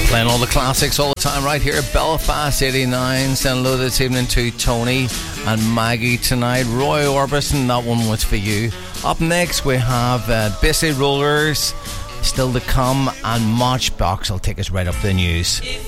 Playing all the classics all the time right here at Belfast 89. Send hello this evening to Tony and Maggie tonight. Roy Orbison, that one was for you. Up next we have Bissy Rollers, still to come, and Matchbox will take us right up to the news.